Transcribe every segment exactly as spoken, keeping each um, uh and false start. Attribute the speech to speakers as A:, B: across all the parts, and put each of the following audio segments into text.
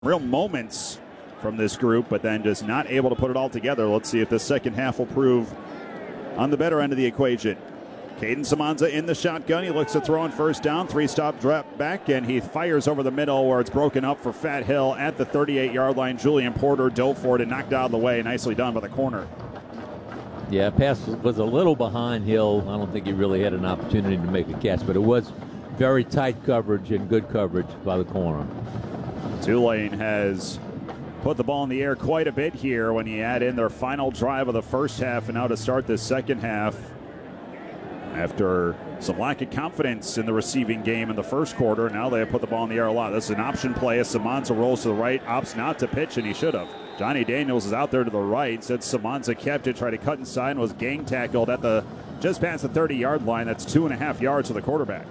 A: real moments from this group, but then just not able to put it all together. Let's see if the second half will prove on the better end of the equation. Caden Samanza in the shotgun. He looks to throw on first down. Three-stop drop back, and he fires over the middle where it's broken up for Fat Hill at the thirty-eight-yard line. Julian Porter dove for it and knocked out of the way. Nicely done by the corner.
B: Yeah, pass was a little behind Hill. I don't think he really had an opportunity to make a catch, but it was very tight coverage and good coverage by the corner.
A: Tulane has put the ball in the air quite a bit here when you add in their final drive of the first half, and now to start this second half after some lack of confidence in the receiving game in the first quarter. Now they have put the ball in the air a lot. This is an option play as Samanza rolls to the right, opts not to pitch, and he should have. Johnny Daniels is out there to the right. Said Samanza kept it, tried to cut inside, and was gang tackled at the just past the thirty-yard line. That's two and a half yards to the quarterback.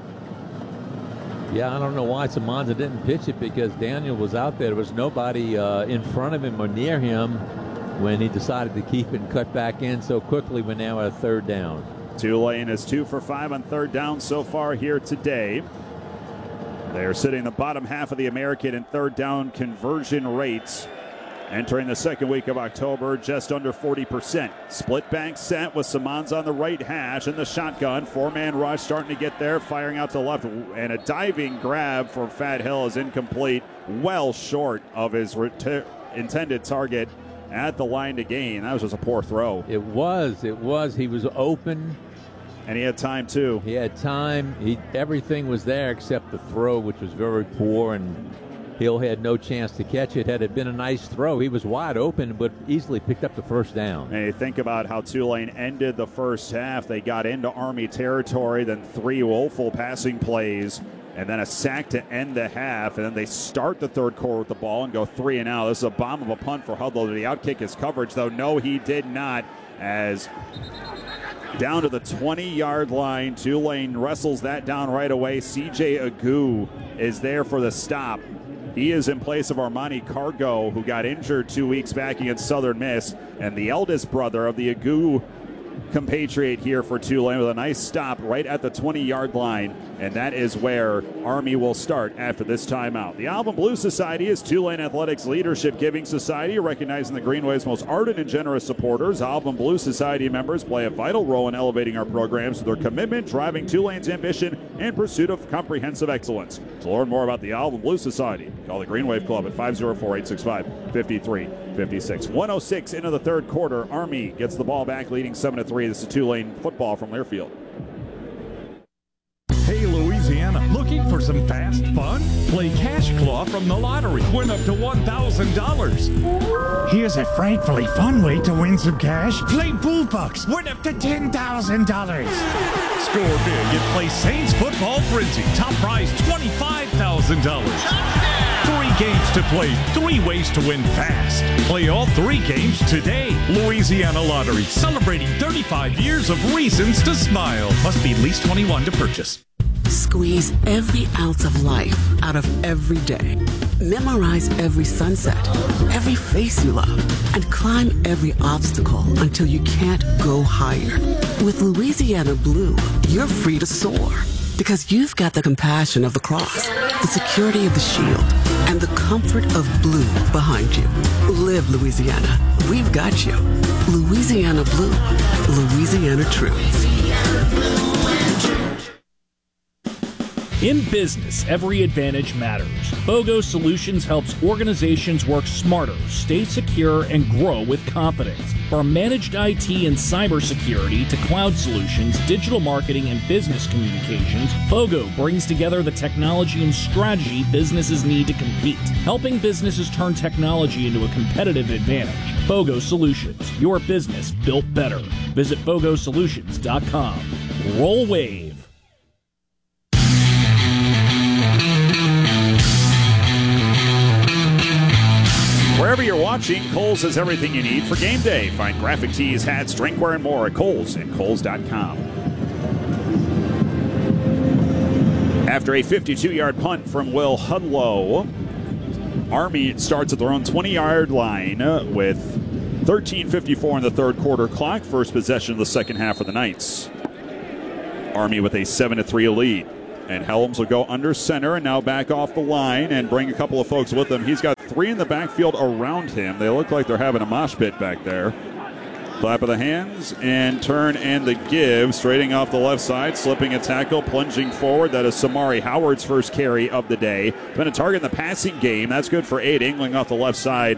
B: Yeah, I don't know why Samanza didn't pitch it, because Daniel was out there. There was nobody uh, in front of him or near him when he decided to keep it and cut back in so quickly. We're now at a third down.
A: Tulane is two for five on third down so far here today. They are sitting in the bottom half of the American in third down conversion rates. Entering the second week of October, just under forty percent. Split bank set with Samanza on the right hash in the shotgun. Four-man rush starting to get there, firing out to the left. And a diving grab for Fat Hill is incomplete, well short of his ret- intended target at the line to gain. That was just a poor throw.
B: It was. It was. He was open.
A: And he had time, too.
B: He had time. He, everything was there except the throw, which was very poor, and Hill had no chance to catch it. Had it been a nice throw, he was wide open, but easily picked up the first down.
A: And you think about how Tulane ended the first half. They got into Army territory, then three woeful passing plays, and then a sack to end the half. And then they start the third quarter with the ball and go three and out. This is a bomb of a punt for Hudlow. Did he outkick his coverage, though? No, he did not, as down to the twenty-yard line. Tulane wrestles that down right away. C J Agu is there for the stop. He is in place of Armani Cargo, who got injured two weeks back against Southern Miss, and the eldest brother of the Agu compatriot here for Tulane with a nice stop right at the twenty-yard line, and that is where Army will start after this timeout. The Alvin Blue Society is Tulane Athletics Leadership Giving Society, recognizing the Green Wave's most ardent and generous supporters. Alvin Blue Society members play a vital role in elevating our programs through their commitment, driving Tulane's ambition and pursuit of comprehensive excellence. To learn more about the Alvin Blue Society, call the Green Wave Club at five oh four, eight six five, five three five six. one oh six into the third quarter. Army gets the ball back, leading seven to three. This is Tulane football from Learfield.
C: Hey, Louisiana, looking for some fast fun? Play Cash Claw from the lottery. Win up to one thousand dollars.
D: Here's a frightfully fun way to win some cash. Play Bull Bucks. Win up to ten thousand dollars.
C: Score big and play Saints Football Frenzy. Top prize twenty-five thousand dollars. Three games to play, three ways to win fast. Play all three games today. Louisiana Lottery, celebrating thirty-five years of reasons to smile. Must be at least twenty-one to purchase.
E: Squeeze every ounce of life out of every day. Memorize every sunset, every face you love, and climb every obstacle until you can't go higher. With Louisiana Blue, you're free to soar because you've got the compassion of the cross, the security of the shield, and the comfort of blue behind you. Live Louisiana. We've got you. Louisiana Blue. Louisiana True.
F: In business, every advantage matters. BOGO Solutions helps organizations work smarter, stay secure, and grow with confidence. From managed I T and cybersecurity to cloud solutions, digital marketing, and business communications, BOGO brings together the technology and strategy businesses need to compete, helping businesses turn technology into a competitive advantage. BOGO Solutions, your business built better. Visit bogo solutions dot com. Roll Wave.
A: Wherever you're watching, Kohl's has everything you need for game day. Find graphic tees, hats, drinkware, and more at Kohl's and Kohl's dot com. After a fifty-two-yard punt from Will Hudlow, Army starts at their own twenty-yard line with thirteen fifty-four in the third quarter clock. First possession of the second half of the Knights. Army with a seven to three lead. And Helms will go under center and now back off the line and bring a couple of folks with him. He's got three in the backfield around him. They look like they're having a mosh pit back there. Clap of the hands and turn and the give. Straightening off the left side, slipping a tackle, plunging forward. That is Samari Howard's first carry of the day. Been a target in the passing game. That's good for eight. Engling off the left side.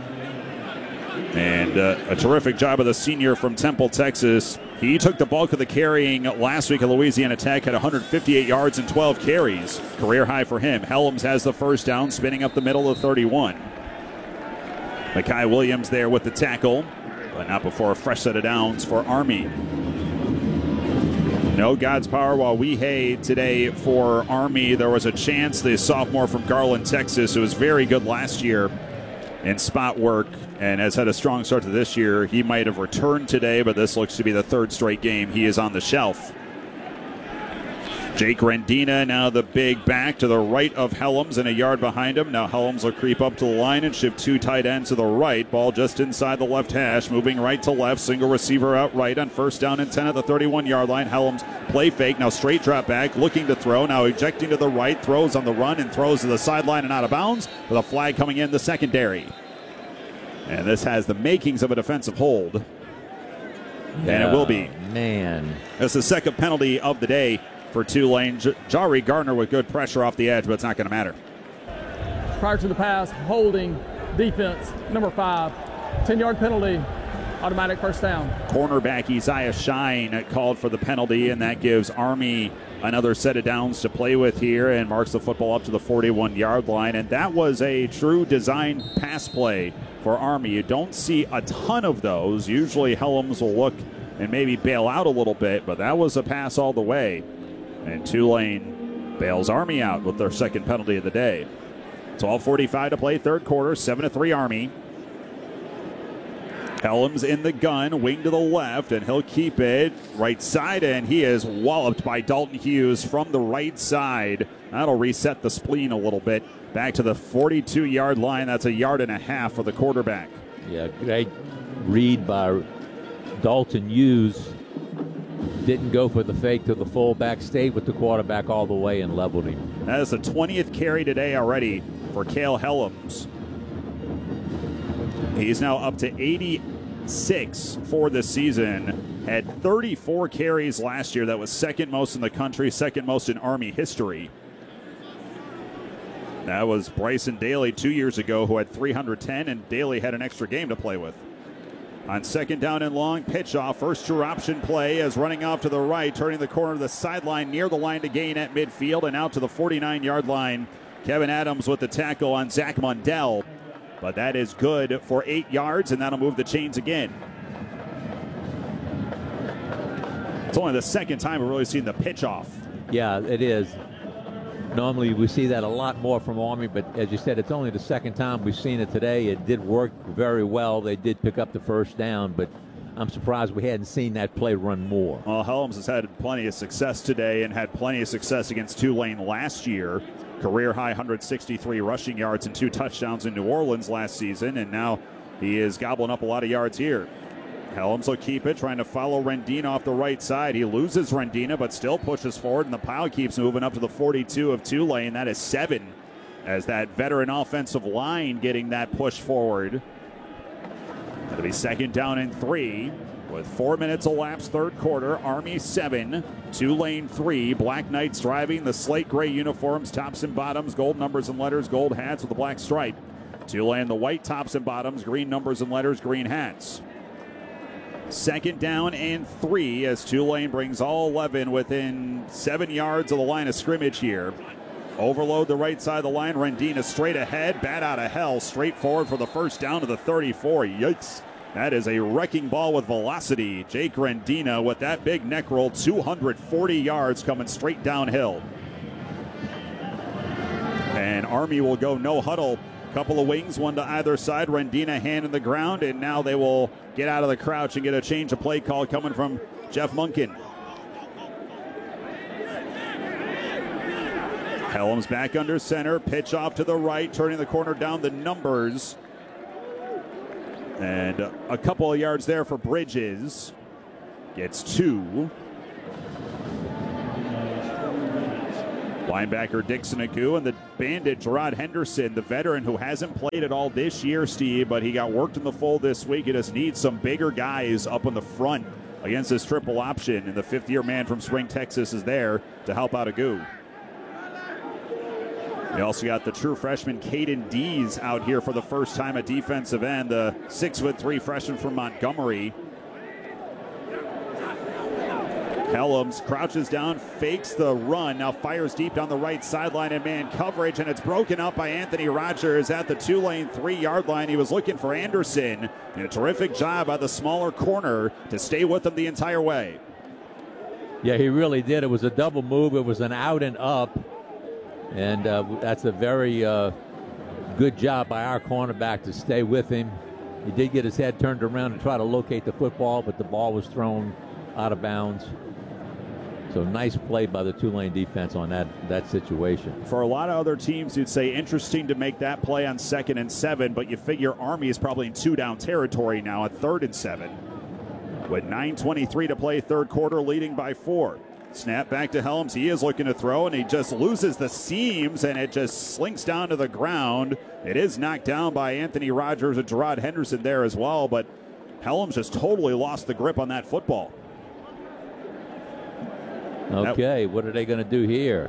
A: And uh, a terrific job of the senior from Temple, Texas. He took the bulk of the carrying last week at Louisiana Tech, had one hundred fifty-eight yards and twelve carries. Career high for him. Helms has the first down, spinning up the middle of thirty-one. Makai Williams there with the tackle, but not before a fresh set of downs for Army. No God's power while we hay today for Army. There was a chance the sophomore from Garland, Texas, who was very good last year in spot work and has had a strong start to this year. He might have returned today, but this looks to be the third straight game he is on the shelf. Jake Rendina now the big back to the right of Helms and a yard behind him. Now Helms will creep up to the line and shift two tight ends to the right. Ball just inside the left hash, moving right to left. Single receiver out right on first down and ten at the thirty-one-yard line. Helms play fake, now straight drop back, looking to throw. Now ejecting to the right, throws on the run and throws to the sideline and out of bounds with a flag coming in the secondary. And this has the makings of a defensive hold. Yeah, and it will be.
B: Man.
A: That's the second penalty of the day for Tulane. J- Jari Gardner with good pressure off the edge, but it's not going to matter.
G: Prior to the pass, holding, defense, number five, ten-yard penalty, automatic first down.
A: Cornerback Isaiah Shine called for the penalty, and that gives Army another set of downs to play with here and marks the football up to the forty-one-yard line. And that was a true design pass play for Army. You don't see a ton of those. Usually Helms will look and maybe bail out a little bit, but that was a pass all the way. And Tulane bails Army out with their second penalty of the day. twelve forty-five to play, third quarter, seven to three Army. Helms in the gun, wing to the left, and he'll keep it right side, and he is walloped by Dalton Hughes from the right side. That'll reset the spleen a little bit. Back to the forty-two-yard line. That's a yard and a half for the quarterback.
B: Yeah, great read by Dalton Hughes. Didn't go for the fake to the fullback, stayed with the quarterback all the way and leveled him.
A: That is the twentieth carry today already for Cale Helms. He's now up to eighty-six for the season. Had thirty-four carries last year. That was second most in the country, second most in Army history. That was Bryson Daly two years ago, who had three hundred ten, and Daly had an extra game to play with. On second down and long, pitch off. First true option play as running off to the right, turning the corner of the sideline near the line to gain at midfield and out to the forty-nine-yard line. Kevin Adams with the tackle on Zach Mundell. But that is good for eight yards, and that'll move the chains again. It's only the second time we've really seen the pitch off.
B: Yeah, it is. Normally we see that a lot more from Army, but as you said, it's only the second time we've seen it today. It did work very well. They did pick up the first down, but I'm surprised we hadn't seen that play run more.
A: Well, Helms has had plenty of success today and had plenty of success against Tulane last year. Career high one hundred sixty-three rushing yards and two touchdowns in New Orleans last season, and now he is gobbling up a lot of yards here. Helms will keep it, trying to follow Rendina off the right side. He loses Rendina, but still pushes forward, and the pile keeps moving up to the forty-two of Tulane. That is seven, as that veteran offensive line getting that push forward. It'll be second down and three. With four minutes elapsed, third quarter, Army seven, Tulane three. Black Knights driving the slate gray uniforms, tops and bottoms, gold numbers and letters, gold hats with a black stripe. Tulane the white tops and bottoms, green numbers and letters, green hats. Second down and three as Tulane brings all eleven within seven yards of the line of scrimmage here. Overload the right side of the line. Rendina straight ahead, bat out of hell, straight forward for the first down to the thirty-four. Yikes. That is a wrecking ball with velocity. Jake Rendina with that big neck roll, two hundred forty yards coming straight downhill. And Army will go no huddle. Couple of wings, one to either side. Rendina hand in the ground, and now they will get out of the crouch and get a change of play call coming from Jeff Munkin. Helms back under center, pitch off to the right, turning the corner down the numbers. And a couple of yards there for Bridges. Gets two. Linebacker Dixon Agu and the bandit Gerard Henderson, the veteran who hasn't played at all this year, Steve, but he got worked in the fold this week. He just needs some bigger guys up on the front against this triple option, and the fifth-year man from Spring, Texas is there to help out Agu. We also got the true freshman Caden Dees out here for the first time at defensive end, the six foot three freshman from Montgomery. Helms crouches down, fakes the run, now fires deep down the right sideline in man coverage, and it's broken up by Anthony Rogers at the Tulane three-yard line. He was looking for Anderson, and a terrific job by the smaller corner to stay with him the entire way.
B: Yeah, he really did. It was a double move. It was an out and up, and uh, that's a very uh, good job by our cornerback to stay with him. He did get his head turned around and try to locate the football, but the ball was thrown out of bounds. So nice play by the Tulane defense on that, that situation.
A: For a lot of other teams, you'd say interesting to make that play on second and seven, but you figure Army is probably in two-down territory now at third and seven. With nine twenty-three to play, third quarter, leading by four. Snap back to Helms. He is looking to throw, and he just loses the seams, and it just slinks down to the ground. It is knocked down by Anthony Rogers and Gerard Henderson there as well, but Helms just totally lost the grip on that football.
B: Okay, what are they going to do here?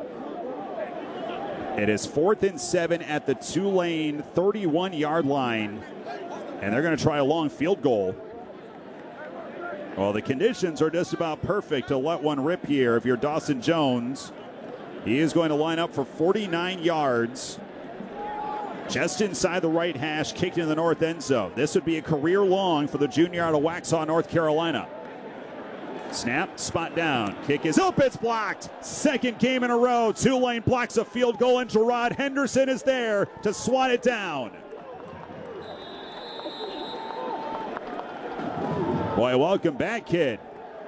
A: It is fourth and seven at the Tulane thirty-one-yard line, and they're going to try a long field goal. Well, the conditions are just about perfect to let one rip here if you're Dawson Jones. He is going to line up for forty-nine yards, just inside the right hash, kicked in the north end zone. This would be a career long for the junior out of Waxhaw, North Carolina. Snap, spot down. Kick is up, it's blocked. Second game in a row. Tulane blocks a field goal, and Gerard Henderson is there to swat it down. Boy, welcome back, kid.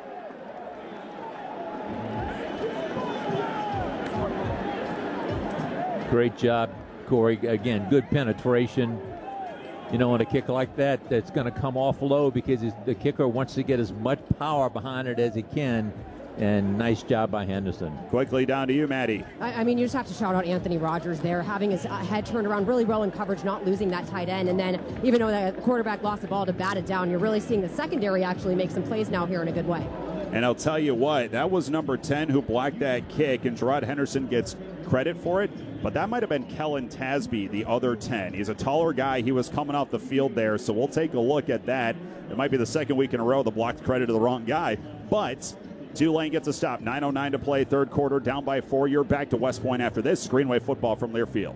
B: Great job, Corey. Again, good penetration. You know, on a kick like that, that's going to come off low because the kicker wants to get as much power behind it as he can. And nice job by Henderson.
A: Quickly down to you, Maddie.
H: I, I mean, you just have to shout out Anthony Rogers there, having his head turned around really well in coverage, not losing that tight end. And then even though the quarterback lost the ball to bat it down, you're really seeing the secondary actually make some plays now here in a good way.
A: And I'll tell you what, that was number ten who blocked that kick, and Gerard Henderson gets credit for it, but that might have been Kellen Tasby, the other ten. He's a taller guy. He was coming off the field there, so we'll take a look at that. It might be the second week in a row the blocked credit to the wrong guy, but Tulane gets a stop. nine oh nine to play, third quarter, down by four. You're back to West Point after this. Greenway football from Learfield.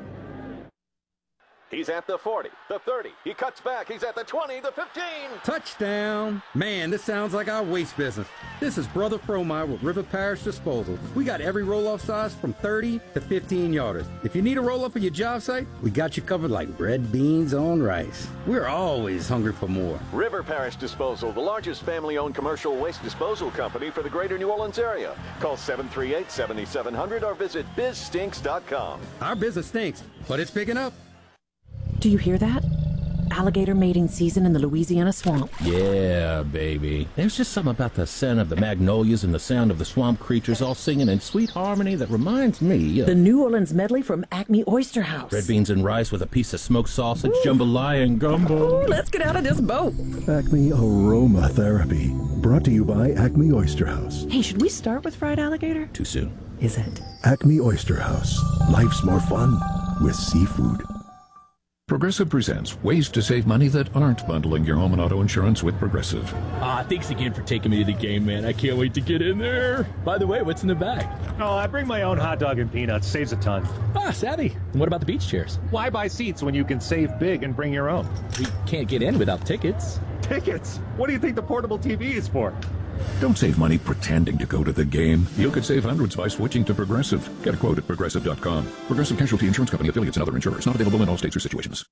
I: He's at the forty, the thirty. He cuts back. He's at the twenty, the fifteen.
J: Touchdown. Man, this sounds like our waste business. This is Brother Fromeyer with River Parish Disposal. We got every roll-off size from thirty to fifteen yarders. If you need a roll-off for your job site, we got you covered like red beans on rice. We're always hungry for more.
I: River Parish Disposal, the largest family-owned commercial waste disposal company for the greater New Orleans area. Call seven three eight, seven seven zero zero or visit biz stinks dot com.
J: Our business stinks, but it's picking up.
K: Do you hear that? Alligator mating season in the Louisiana swamp.
L: Yeah, baby. There's just something about the scent of the magnolias and the sound of the swamp creatures all singing in sweet harmony that reminds me of...
K: The New Orleans medley from Acme Oyster House.
L: Red beans and rice with a piece of smoked sausage, Ooh. jambalaya and gumbo.
K: Ooh, let's get out of this boat.
M: Acme Aromatherapy. Brought to you by Acme Oyster House.
K: Hey, should we start with fried alligator?
L: Too soon.
K: Is it?
M: Acme Oyster House. Life's more fun with seafood.
N: Progressive presents ways to save money that aren't bundling your home and auto insurance with Progressive.
O: Ah, thanks again for taking me to the game, man. I can't wait to get in there. By the way, what's in the bag?
P: Oh, I bring my own hot dog and peanuts. Saves a ton.
O: Ah, savvy. And what about the beach chairs?
P: Why buy seats when you can save big and bring your own?
O: We can't get in without tickets.
P: Tickets? What do you think the portable T V is for?
N: Don't save money pretending to go to the game. You could save hundreds by switching to Progressive. Get a quote at progressive dot com. Progressive Casualty Insurance Company, affiliates, and other insurers. Not available in all states or situations.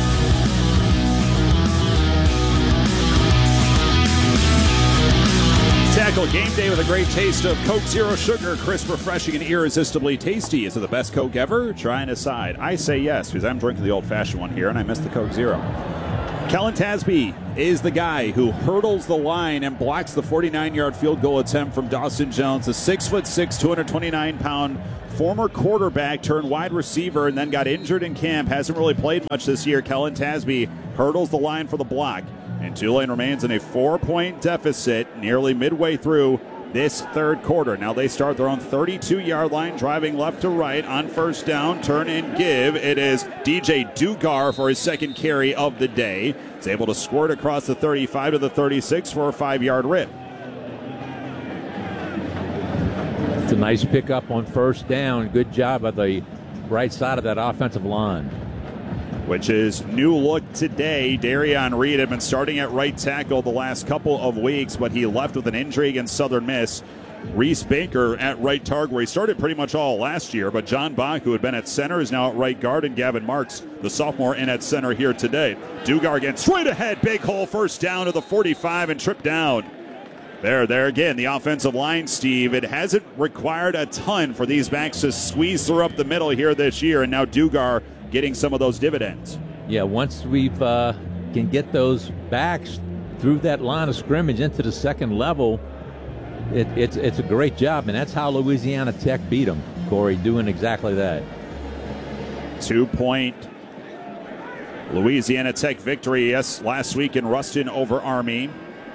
A: Tackle game day with a great taste of Coke Zero Sugar. Crisp, refreshing, and irresistibly tasty. Is it the best Coke ever? Try and decide. I say yes, because I'm drinking the old-fashioned one here, and I miss the Coke Zero. Kellen Tasby is the guy who hurdles the line and blocks the forty-nine-yard field goal attempt from Dawson Jones, the six foot six, two hundred twenty-nine pound former quarterback turned wide receiver and then got injured in camp. Hasn't really played much this year. Kellen Tasby hurdles the line for the block. And Tulane remains in a four-point deficit nearly midway through this third quarter. Now they start their own thirty-two-yard line, driving left to right on first down, turn and give. It is D J Dugar for his second carry of the day. He's able to squirt across the thirty-five to the thirty-six for a five-yard rip.
B: It's a nice pickup on first down. Good job at the right side of that offensive line.
A: Which is new look today. Darion Reed had been starting at right tackle the last couple of weeks, but he left with an injury against Southern Miss. Reese Baker at right guard, where he started pretty much all last year, but John Bach, who had been at center, is now at right guard, and Gavin Marks, the sophomore, in at center here today. Dugar again, straight ahead, big hole, first down to the forty-five and tripped down. There, there again, the offensive line, Steve. It hasn't required a ton for these backs to squeeze through up the middle here this year, and now Dugar getting some of those dividends.
B: Yeah, once we uh, can get those backs through that line of scrimmage into the second level, it, it's it's a great job, and that's how Louisiana Tech beat them, Corey, doing exactly that.
A: Two-point Louisiana Tech victory, yes, last week in Ruston over Army.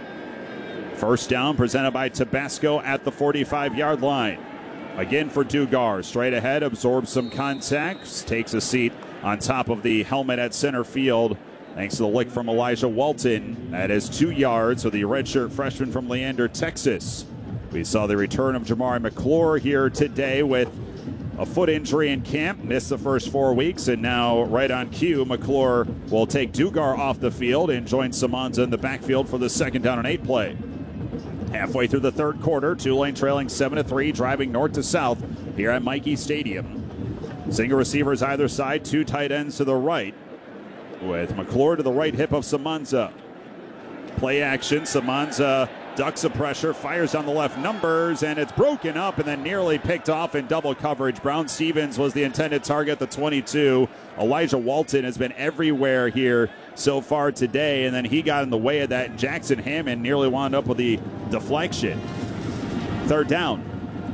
A: First down presented by Tabasco at the forty-five-yard line. Again for Dugar, straight ahead, absorbs some contacts, takes a seat on top of the helmet at center field. Thanks to the lick from Elijah Walton. That is two yards for the redshirt freshman from Leander, Texas. We saw the return of Jamari McClure here today with a foot injury in camp. Missed the first four weeks, and now right on cue, McClure will take Dugar off the field and join Samanza in the backfield for the second down and eight play. Halfway through the third quarter, Tulane trailing seven to three, driving north to south here at Michie Stadium. Single receivers either side, two tight ends to the right, with McClure to the right hip of Samanza. Play action, Samanza ducks the pressure, fires on the left numbers, and it's broken up and then nearly picked off in double coverage. Brown Stevens was the intended target, the twenty-two. Elijah Walton has been everywhere here so far today, and then he got in the way of that. Jackson Hammond nearly wound up with the deflection. Third down.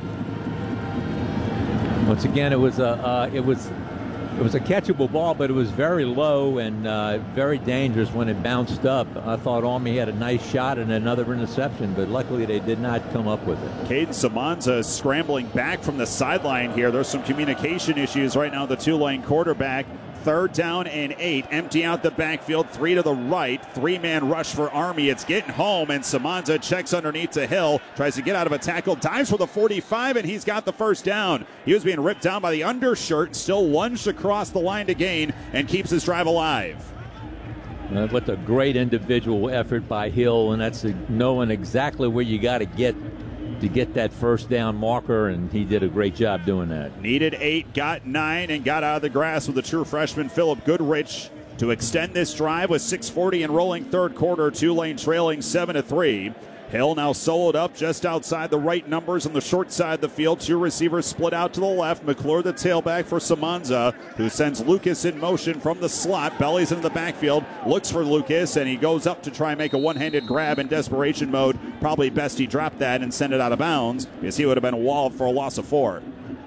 B: Once again, it was a uh, it was it was a catchable ball, but it was very low and uh, very dangerous when it bounced up. I thought Army had a nice shot and another interception, but luckily they did not come up with it.
A: Caden Samanza scrambling back from the sideline here. There's some communication issues right now. The Tulane quarterback. Third down and eight. Empty out the backfield. Three to the right. Three-man rush for Army. It's getting home, and Samanza checks underneath to Hill. Tries to get out of a tackle. Dives for the forty-five, and he's got the first down. He was being ripped down by the undershirt. Still lunged across the line to gain and keeps his drive alive.
B: Uh, what a great individual effort by Hill, and that's uh, knowing exactly where you got to get to get that first down marker, and he did a great job doing that.
A: Needed eight, got nine, and got out of the grass with the true freshman Philip Goodrich to extend this drive with six forty and rolling third quarter. Tulane trailing seven to three. Hill now soloed up just outside the right numbers on the short side of the field. Two receivers split out to the left. McClure the tailback for Samanza, who sends Lucas in motion from the slot. Bellies into the backfield, looks for Lucas, and he goes up to try and make a one-handed grab in desperation mode. Probably best he dropped that and send it out of bounds, because he would have been walled for a loss of four.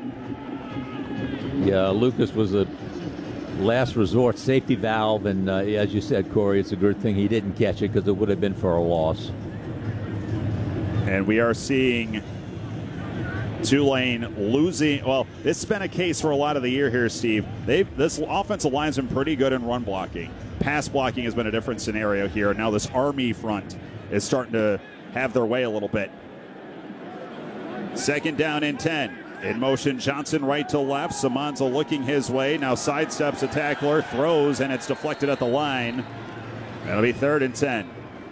B: Yeah, Lucas was a last resort safety valve, and uh, as you said, Corey, it's a good thing he didn't catch it because it would have been for a loss.
A: And we are seeing Tulane losing. Well, this has been a case for a lot of the year here, Steve. They've, this offensive line's been pretty good in run blocking. Pass blocking has been a different scenario here. Now this Army front is starting to have their way a little bit. Second down and ten. In motion, Johnson right to left. Samanza looking his way. Now sidesteps a tackler, throws, and it's deflected at the line. That'll be third and ten.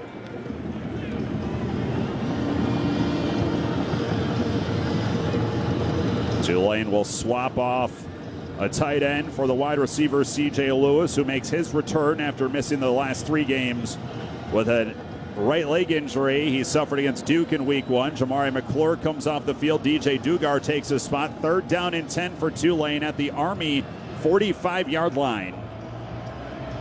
A: Tulane will swap off a tight end for the wide receiver C J Lewis, who makes his return after missing the last three games with a right leg injury he suffered against Duke in week one. Jamari McClure comes off the field. D J Dugar takes his spot. Third down and ten for Tulane at the Army forty-five-yard line.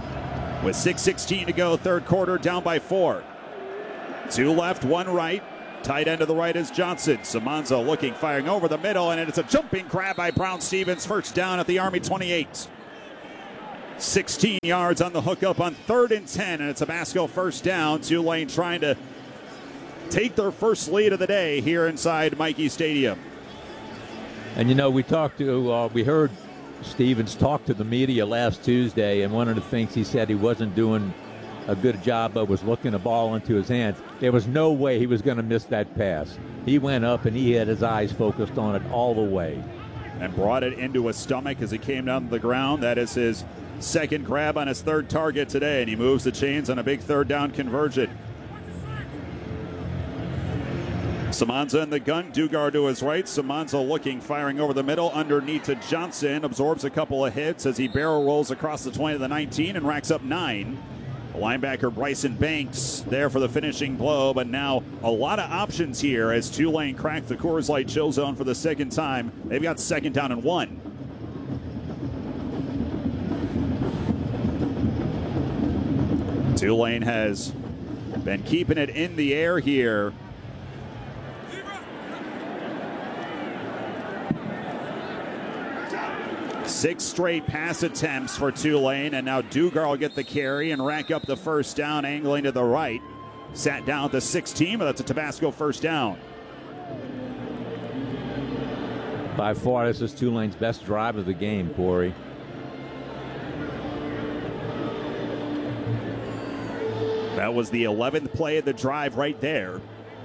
A: With six sixteen to go, third quarter, down by four. Two left, one right. Tight end to the right is Johnson. Samanza looking, firing over the middle, and it's a jumping grab by Brown Stevens. First down at the Army twenty-eight. sixteen yards on the hookup on third and ten, and it's a Tabasco first down. Tulane trying to take their first lead of the day here inside Michie Stadium.
B: And, you know, we talked to, uh, we heard Stevens talk to the media last Tuesday, and one of the things he said he wasn't doing a good job of was looking the ball into his hands. There was no way he was going to miss that pass. He went up, and he had his eyes focused on it all the way.
A: And brought it into his stomach as he came down to the ground. That is his second grab on his third target today, and he moves the chains on a big third down conversion. Samanza in the gun, Dugar to his right. Samanza looking, firing over the middle, underneath to Johnson. Absorbs a couple of hits as he barrel rolls across the twenty to the nineteen and racks up nine. The linebacker Bryson Banks there for the finishing blow, but now a lot of options here as Tulane cracked the Coors Light chill zone for the second time. They've got second down and one. Tulane has been keeping it in the air here. Six straight pass attempts for Tulane, and now Dugar will get the carry and rack up the first down, angling to the right. Sat down at the sixteen, but that's a Tabasco first down.
B: By far, this is Tulane's best drive of the game, Corey.
A: That was the eleventh play of the drive right there.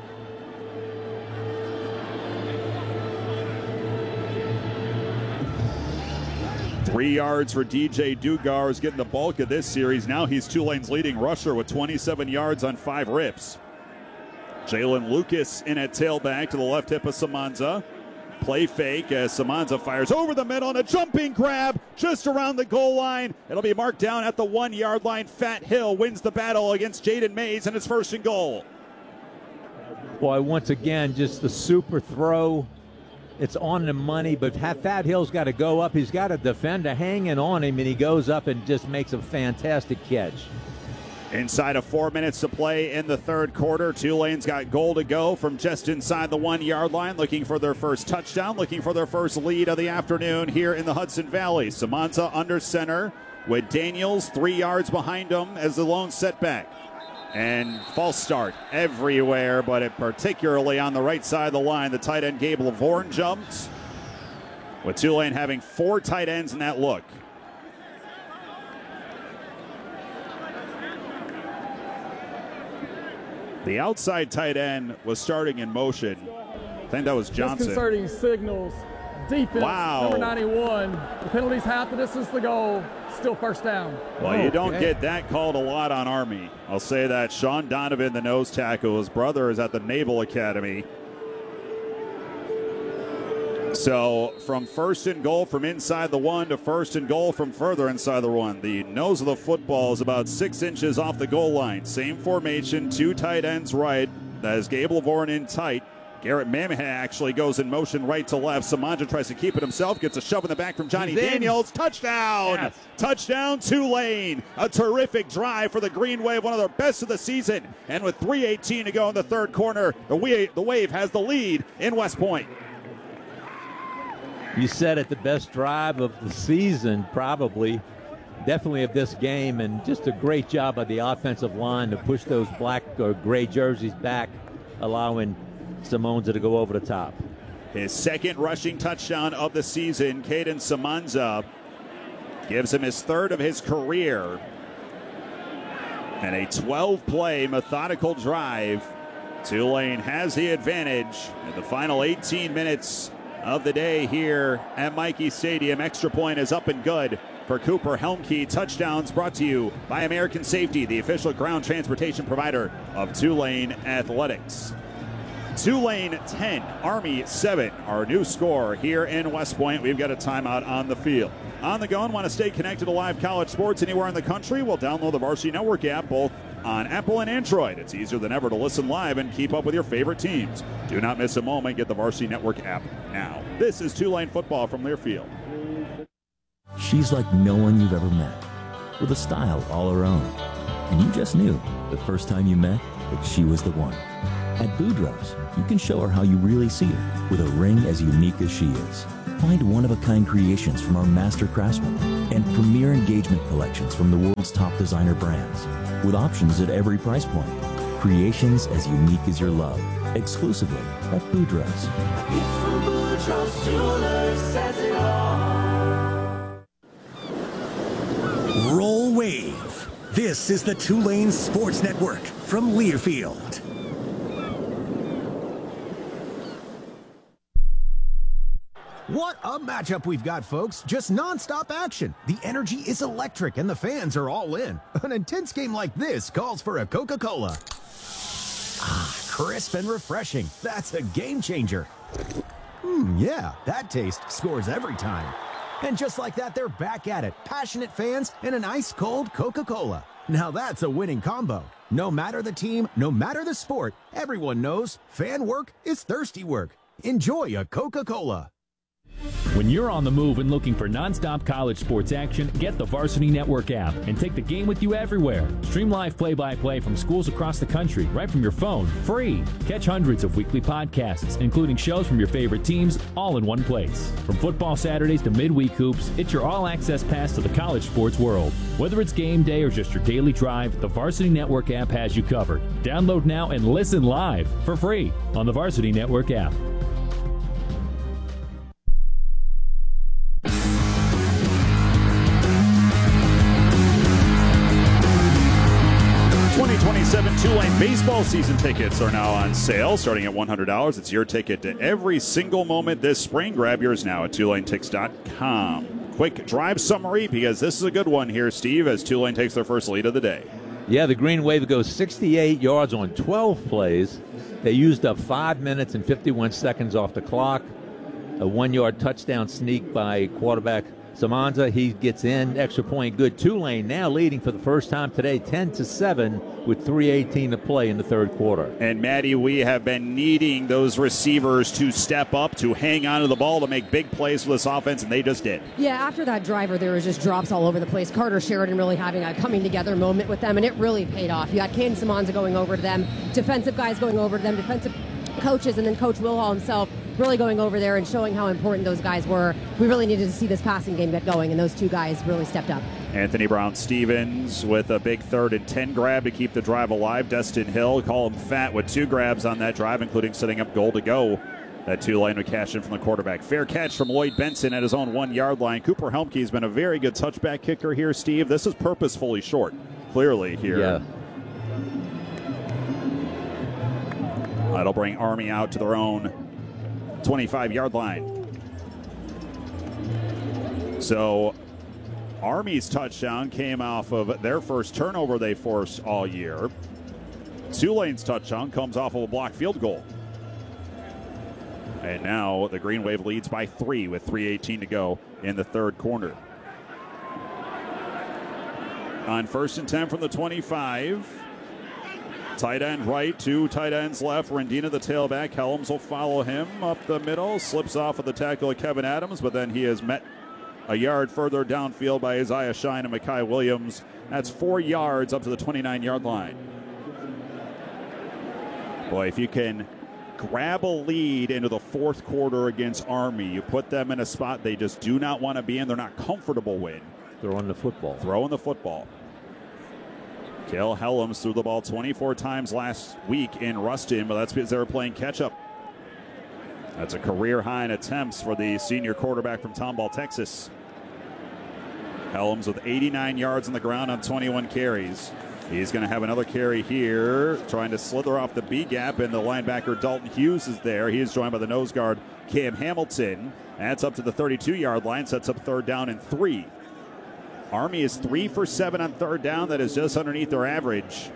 A: Three yards for D J Dugar, is getting the bulk of this series. Now he's Tulane's leading rusher with twenty-seven yards on five rips. Jalen Lucas in at tailback to the left hip of Samanza. Play fake as Samanza fires over the middle and a jumping grab just around the goal line. It'll be marked down at the one-yard line. Fat Hill wins the battle against Jaden Mays, and it's first and goal.
B: Boy, once again, just the super throw. It's on the money, but Fat Hill's got to go up. He's got a defender hanging on him, and he goes up and just makes a fantastic catch.
A: Inside of four minutes to play in the third quarter, Tulane's got goal to go from just inside the one-yard line, looking for their first touchdown, looking for their first lead of the afternoon here in the Hudson Valley. Samanza under center with Daniels three yards behind him as the lone setback. And false start everywhere, but it particularly on the right side of the line. The tight end Gabe Lavorne jumped, with Tulane having four tight ends in that look. The outside tight end was starting in motion. I think that was Johnson.
G: Disconcerting signals. Defense,
A: wow.
G: Number ninety-one. The penalty's half, this is the goal. Still first down.
A: Well, you don't get that called a lot on Army. I'll say that. Sean Donovan, the nose tackle, his brother is at the Naval Academy. So from first and goal from inside the one to first and goal from further inside the one. The nose of the football is about six inches off the goal line. Same formation, two tight ends right. That is Gabe Lavorne in tight. Garrett Mamahan actually goes in motion right to left. Samanza tries to keep it himself, gets a shove in the back from Johnny Daniels. Touchdown! Yes. Touchdown, Tulane. A terrific drive for the Green Wave, one of their best of the season. And with three eighteen to go in the third quarter, the Wave, the Wave has the lead in West Point.
B: You said it, the best drive of the season, probably. Definitely of this game, and just a great job by the offensive line to push those black or gray jerseys back, allowing Samanza to go over the top.
A: His second rushing touchdown of the season. Caden Samanza gives him his third of his career. And a twelve-play methodical drive. Tulane has the advantage in the final eighteen minutes of the day here at Michie Stadium. Extra point is up and good for Cooper Helmke. Touchdowns brought to you by American Safety, the official ground transportation provider of Tulane Athletics. Tulane ten, Army seven, our new score here in West Point. We've got a timeout on the field. On the go and want to stay connected to live college sports anywhere in the country? Well, download the Varsity Network app both on Apple and Android. It's easier than ever to listen live and keep up with your favorite teams. Do not miss a moment. Get the Varsity Network app now. This is Tulane football from Learfield.
Q: She's like no one you've ever met, with a style all her own. And you just knew the first time you met that she was the one. At Boudreaux's, you can show her how you really see her with a ring as unique as she is. Find one-of-a-kind creations from our master craftsmen and premier engagement collections from the world's top designer brands with options at every price point. Creations as unique as your love, exclusively at Boudreaux's.
R: Boudreaux's Jewelers says it all.
S: Roll Wave. This is the Tulane Sports Network from Learfield.
T: What a matchup we've got, folks. Just non-stop action. The energy is electric and the fans are all in. An intense game like this calls for a Coca-Cola. Ah, crisp and refreshing. That's a game changer. Hmm, yeah, that taste scores every time. And just like that, they're back at it. Passionate fans and an ice-cold Coca-Cola. Now that's a winning combo. No matter the team, no matter the sport, everyone knows fan work is thirsty work. Enjoy a Coca-Cola.
F: When you're on the move and looking for nonstop college sports action, get the Varsity Network app and take the game with you everywhere. Stream live play-by-play from schools across the country right from your phone, free. Catch hundreds of weekly podcasts, including shows from your favorite teams, all in one place. From football Saturdays to midweek hoops, it's your all-access pass to the college sports world. Whether it's game day or just your daily drive, the Varsity Network app has you covered. Download now and listen live for free on the Varsity Network app.
A: twenty twenty-seven Tulane baseball season tickets are now on sale, starting at one hundred dollars. It's your ticket to every single moment this spring. Grab yours now at Tulane Tix dot com. Quick drive summary, because this is a good one here, Steve, as Tulane takes their first lead of the day.
B: Yeah, the Green Wave goes sixty-eight yards on twelve plays. They used up five minutes and fifty-one seconds off the clock. A one-yard touchdown sneak by quarterback Samanza. He gets in, extra point good. Tulane now leading for the first time today, ten to seven, with three eighteen to play in the third quarter.
A: And Maddie, we have been needing those receivers to step up, to hang on to the ball, to make big plays for this offense, and they just did.
H: Yeah, after that driver, there was just drops all over the place. Carter Sheridan really having a coming together moment with them, and it really paid off. You had Caden Samanza going over to them, defensive guys going over to them, defensive coaches, and then Coach Wilhall himself really going over there and showing how important those guys were. We really needed to see this passing game get going, and those two guys really stepped up.
A: Anthony Brown-Stevens with a big third and ten grab to keep the drive alive. Destin Hill, call him fat, with two grabs on that drive, including setting up goal to go. That Tulane would cash in from the quarterback. Fair catch from Lloyd Benson at his own one-yard line. Cooper Helmke has been a very good touchback kicker here, Steve. This is purposefully short, clearly here.
B: Yeah.
A: That'll bring Army out to their own twenty-five-yard line. So Army's touchdown came off of their first turnover they forced all year. Tulane's touchdown comes off of a blocked field goal. And now the Green Wave leads by three with three eighteen to go in the third quarter. On first and ten from the twenty-five. Tight end right, two tight ends left. Rendina, the tailback. Helms will follow him up the middle. Slips off of the tackle of Kevin Adams, but then he is met a yard further downfield by Isaiah Shine and Mekhi Williams. That's four yards up to the twenty-nine-yard line. Boy, if you can grab a lead into the fourth quarter against Army, you put them in a spot they just do not want to be in. They're not comfortable with.
B: Throwing the football.
A: Throwing the football. Cale Helms threw the ball twenty-four times last week in Ruston, but that's because they were playing catch-up. That's a career high in attempts for the senior quarterback from Tomball, Texas. Helms with eighty-nine yards on the ground on twenty-one carries. He's going to have another carry here, trying to slither off the B-gap, and the linebacker Dalton Hughes is there. He is joined by the nose guard Cam Hamilton. That's up to the thirty-two-yard line, sets up third down and three. Army is three for seven on third down. That is just underneath their average.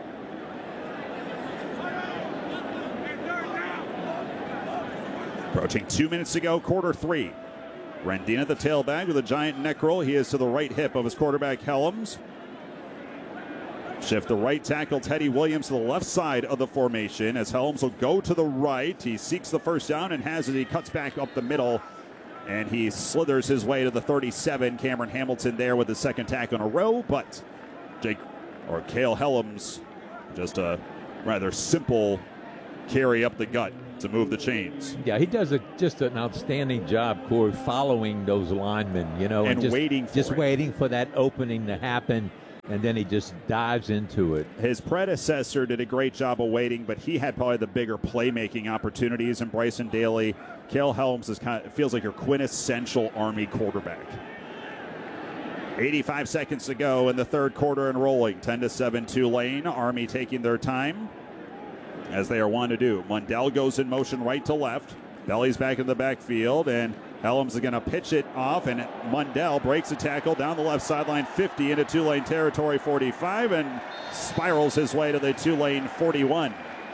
A: Approaching two minutes to go, quarter three. Rendina, the tailback, with a giant neck roll. He is to the right hip of his quarterback, Helms. Shift the right tackle, Teddy Williams, to the left side of the formation as Helms will go to the right. He seeks the first down and has it. He cuts back up the middle, and he slithers his way to the thirty-seven. Cameron Hamilton there with the second tackle in a row, but Jake or Cale Helms, just a rather simple carry up the gut to move the chains.
B: Yeah, he does a, just an outstanding job, Corey, following those linemen, you know,
A: and,
B: and just,
A: waiting for
B: just
A: it.
B: waiting for that opening to happen, and then he just dives into it.
A: His predecessor did a great job of waiting, but he had probably the bigger playmaking opportunities. And Bryson Daly, Cale Helms is kind of, feels like your quintessential Army quarterback. eighty-five seconds to go in the third quarter and rolling. ten to seven Tulane. Army taking their time, as they are wont to do. Mundell goes in motion right to left. Belly's back in the backfield, and Helms is going to pitch it off, and Mundell breaks a tackle down the left sideline, fifty into Tulane territory, forty-five, and spirals his way to the Tulane forty-one.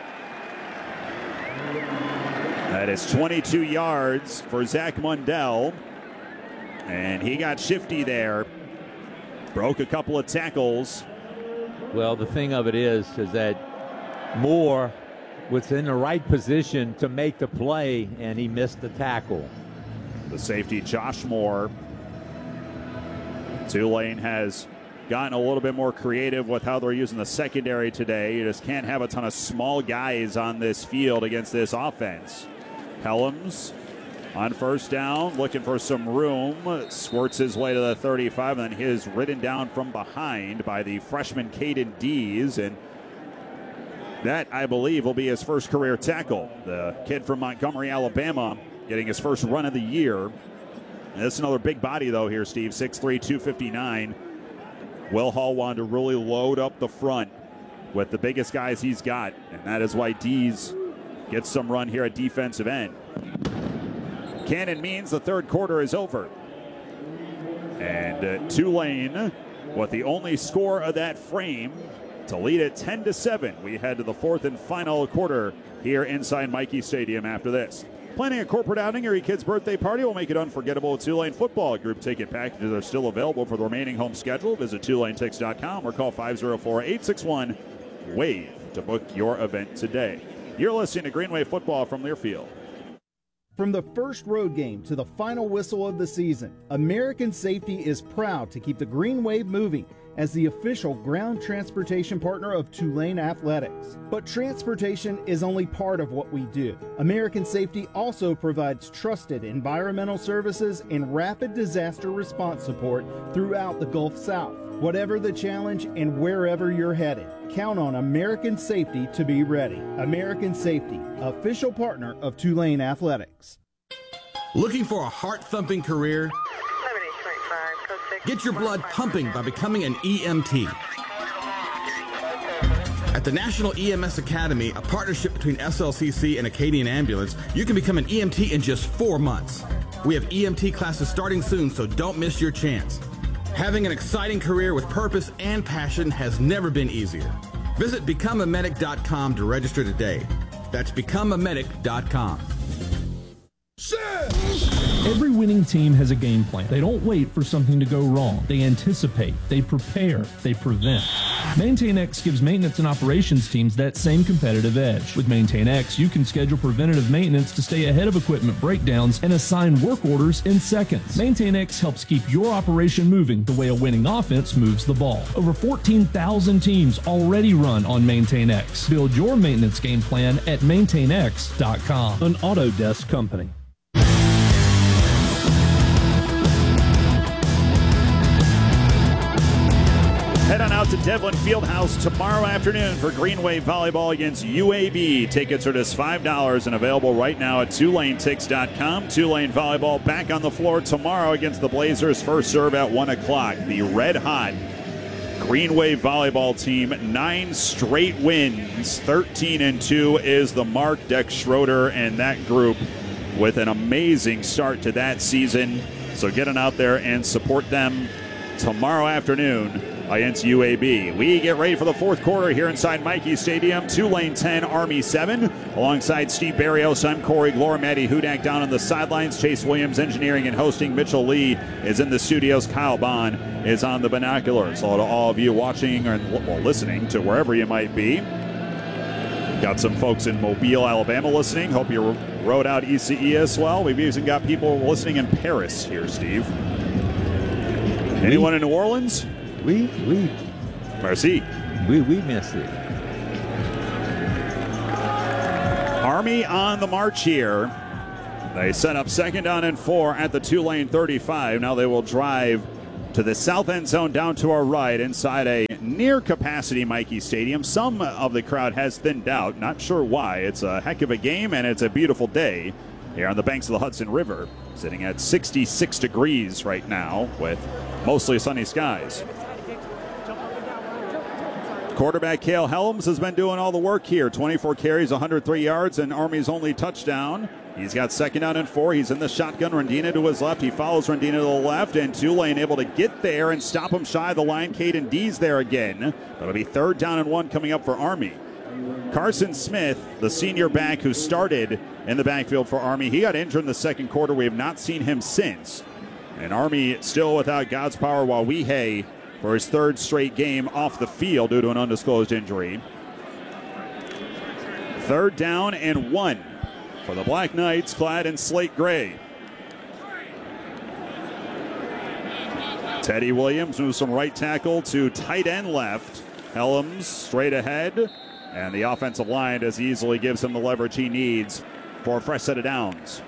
A: That is twenty-two yards for Zach Mundell, and he got shifty there. Broke a couple of tackles.
B: Well, the thing of it is, is that Moore was in the right position to make the play, and he missed the tackle.
A: The safety, Josh Moore. Tulane has gotten a little bit more creative with how they're using the secondary today. You just can't have a ton of small guys on this field against this offense. Helms on first down, looking for some room, squirts his way to the thirty-five, and then he is ridden down from behind by the freshman Caden Dees, and that, I believe, will be his first career tackle. The kid from Montgomery, Alabama, getting his first run of the year. And that's another big body, though, here, Steve. six three, two fifty-nine. Will Hall wanted to really load up the front with the biggest guys he's got, and that is why Dees gets some run here at defensive end. Cannon means the third quarter is over. And uh, Tulane, with the only score of that frame, to lead it ten to seven. We head to the fourth and final quarter here inside Michie Stadium after this. Planning a corporate outing or your kid's birthday party will make it unforgettable with Tulane Football. Group ticket packages are still available for the remaining home schedule. Visit Tulane Tix dot com or call five oh four, eight six one, WAVE to book your event today. You're listening to Greenway Football from Learfield.
U: From the first road game to the final whistle of the season, American Safety is proud to keep the Green Wave moving as the official ground transportation partner of Tulane Athletics. But transportation is only part of what we do. American Safety also provides trusted environmental services and rapid disaster response support throughout the Gulf South. Whatever the challenge and wherever you're headed, count on American Safety to be ready. American Safety, official partner of Tulane Athletics.
V: Looking for a heart-thumping career? Get your blood pumping by becoming an E M T. At the National E M S Academy, a partnership between S L C C and Acadian Ambulance, you can become an E M T in just four months. We have E M T classes starting soon, so don't miss your chance. Having an exciting career with purpose and passion has never been easier. Visit become a medic dot com to register today. That's become a medic dot com.
F: Every winning team has a game plan. They don't wait for something to go wrong. They anticipate, they prepare, they prevent. MaintainX gives maintenance and operations teams that same competitive edge. With MaintainX, you can schedule preventative maintenance to stay ahead of equipment breakdowns and assign work orders in seconds. MaintainX helps keep your operation moving the way a winning offense moves the ball. Over fourteen thousand teams already run on MaintainX. Build your maintenance game plan at maintain x dot com. An Autodesk company.
A: Head on out to Devlin Fieldhouse tomorrow afternoon for Greenway Volleyball against U A B. Tickets are just five dollars and available right now at Tulane Tix dot com. Tulane Volleyball back on the floor tomorrow against the Blazers. First serve at one o'clock. The red-hot Greenway Volleyball team, nine straight wins. thirteen and two is the mark. Dex Schroeder and that group with an amazing start to that season. So get on out there and support them tomorrow afternoon against U A B. We get ready for the fourth quarter here inside Michie Stadium. Tulane ten, Army seven. Alongside Steve Barrios, I'm Corey Glore. Maddie Hudak down on the sidelines. Chase Williams engineering and hosting. Mitchell Lee is in the studios. Kyle Bond is on the binoculars. So to all of you watching or well, listening to wherever you might be. Got some folks in Mobile, Alabama listening. Hope you rode out E C E as well. We've even got people listening in Paris here, Steve. Anyone in New Orleans?
B: We, we,
A: Merci.
B: We, we miss it.
A: Army on the march here. They set up second down and four at the Tulane thirty-five. Now they will drive to the south end zone down to our right inside a near-capacity Michie Stadium. Some of the crowd has thinned out. Not sure why. It's a heck of a game, and it's a beautiful day here on the banks of the Hudson River, sitting at sixty-six degrees right now with mostly sunny skies. Quarterback Cale Helms has been doing all the work here. twenty-four carries, one hundred three yards, and Army's only touchdown. He's got second down and four. He's in the shotgun. Rendina to his left. He follows Rendina to the left, and Tulane able to get there and stop him shy of the line. Caden Dees there again. That'll be third down and one coming up for Army. Carson Smith, the senior back who started in the backfield for Army, he got injured in the second quarter. We have not seen him since. And Army still without God's power Wawihe for his third straight game off the field due to an undisclosed injury. Third down and one for the Black Knights, clad in slate gray. Teddy Williams moves from right tackle to tight end left. Helms straight ahead, and the offensive line as easily gives him the leverage he needs for a fresh set of downs.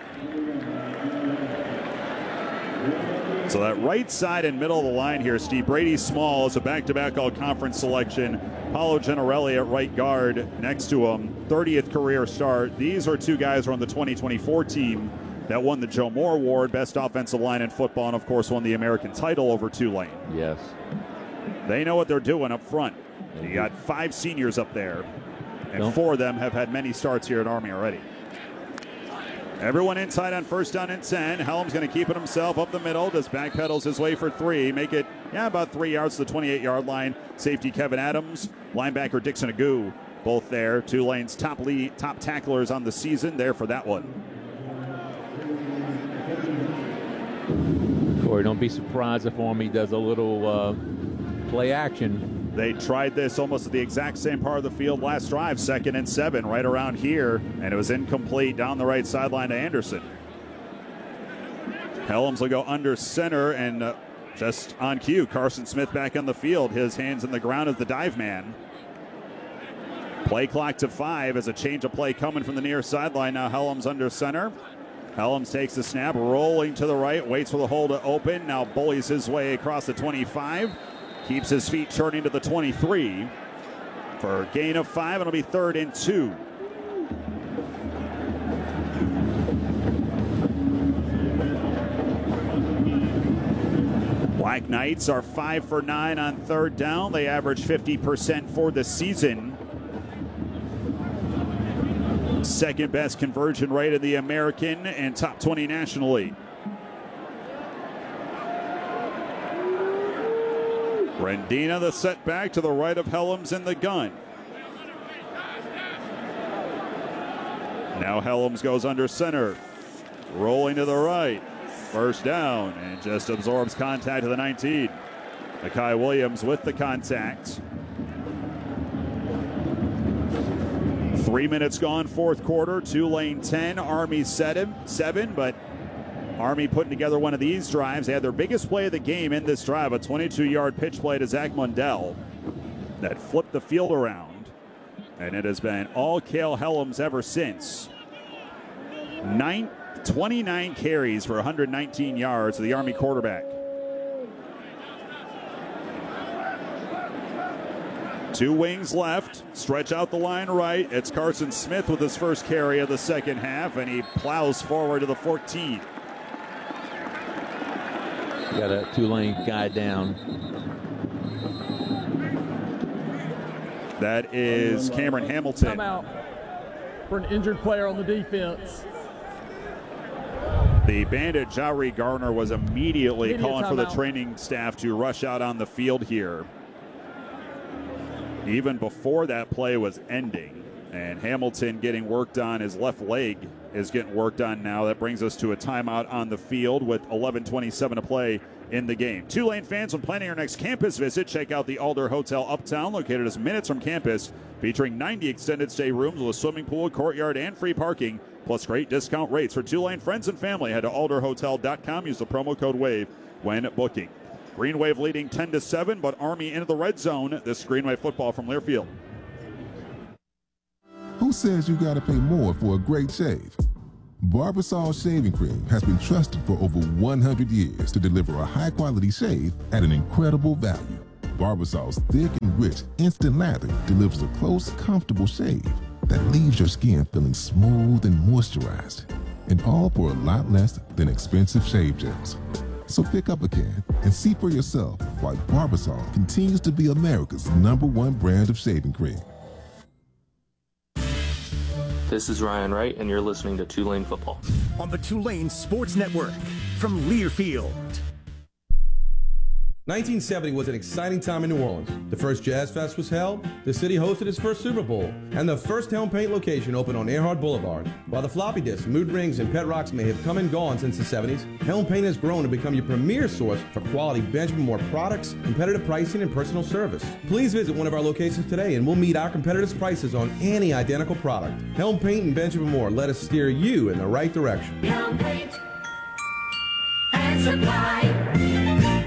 A: So that right side and middle of the line here, Steve Brady Small is a back-to-back all-conference selection. Paulo Generelli at right guard next to him, thirtieth career start. These are two guys who are on the twenty twenty-four team that won the Joe Moore Award, best offensive line in football, and of course won the American title over Tulane.
B: Yes.
A: They know what they're doing up front. You got five seniors up there, and
B: Don't.
A: four of them have had many starts here at Army already. Everyone inside on first down and ten. Helms going to keep it himself up the middle. Just backpedals his way for three. Make it, yeah, about three yards to the twenty-eight-yard line. Safety Kevin Adams, linebacker Dixon Agu, both there. Tulane's top lead, top tacklers on the season there for that one.
B: Corey, don't be surprised if Army does a little uh, play action.
A: They tried this almost at the exact same part of the field last drive, second and seven, right around here, and it was incomplete down the right sideline to Anderson. Helms will go under center, and uh, just on cue, Carson Smith back on the field, his hands in the ground as the dive man. Play clock to five as a change of play coming from the near sideline. Now Helms under center. Helms takes the snap, rolling to the right, waits for the hole to open, now bullies his way across the twenty-five. Keeps his feet turning to the twenty-three for a gain of five. It'll be third and two. Black Knights are five for nine on third down. They average fifty percent for the season. Second best conversion rate in the American and top twenty nationally. Rendina the setback to the right of Helms in the gun. Now Helms goes under center. Rolling to the right. First down and just absorbs contact to the nineteen. Makai Williams with the contact. Three minutes gone, fourth quarter. Tulane ten, Army seven, seven, but Army putting together one of these drives. They had their biggest play of the game in this drive, a twenty-two-yard pitch play to Zach Mundell that flipped the field around. And it has been all Cale Helms ever since. Nine, twenty-nine carries for one hundred nineteen yards to the Army quarterback. Two wings left, stretch out the line right. It's Carson Smith with his first carry of the second half, and he plows forward to the fourteen.
B: Got a Tulane guy down.
A: That is Cameron Hamilton.
G: Timeout for an injured player on the defense.
A: The bandit, Jari Garner, was immediately
G: Immediate
A: calling for the
G: timeout.
A: training staff to rush out on the field here. Even before that play was ending, and Hamilton getting worked on, his left leg is getting worked on now. That brings us to a timeout on the field with eleven twenty-seven to play in the game. Tulane fans, when planning your next campus visit, check out the Alder Hotel Uptown, located just minutes from campus, featuring ninety extended stay rooms with a swimming pool, courtyard, and free parking, plus great discount rates. For Tulane friends and family, head to alder hotel dot com. Use the promo code WAVE when booking. Green Wave leading ten to seven, but Army into the red zone. This is Green Wave football from Learfield.
C: Who says you gotta pay more for a great shave? Barbasol Shaving Cream has been trusted for over one hundred years to deliver a high-quality shave at an incredible value. Barbasol's thick and rich instant lather delivers a close, comfortable shave that leaves your skin feeling smooth and moisturized, and all for a lot less than expensive shave gels. So pick up a can and see for yourself why Barbasol continues to be America's number one brand of shaving cream.
D: This is Ryan Wright, and you're listening to Tulane Football.
S: On the Tulane Sports Network from Learfield.
W: nineteen seventy was an exciting time in New Orleans. The first Jazz Fest was held, the city hosted its first Super Bowl, and the first Helm Paint location opened on Earhart Boulevard. While the floppy disks, mood rings, and pet rocks may have come and gone since the seventies, Helm Paint has grown to become your premier source for quality Benjamin Moore products, competitive pricing, and personal service. Please visit one of our locations today and we'll meet our competitors' prices on any identical product. Helm Paint and Benjamin Moore, let us steer you in the right direction.
R: Helm Paint and Supply.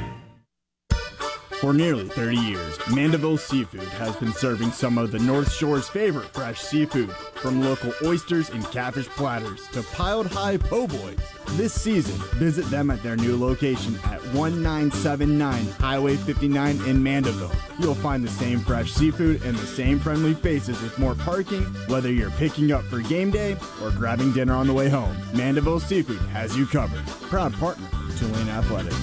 X: For nearly thirty years, Mandeville Seafood has been serving some of the North Shore's favorite fresh seafood, from local oysters and catfish platters to piled high po' boys. This season, visit them at their new location at one nine seven nine Highway fifty-nine in Mandeville. You'll find the same fresh seafood and the same friendly faces with more parking, whether you're picking up for game day or grabbing dinner on the way home. Mandeville Seafood has you covered. Proud partner of Tulane Athletics.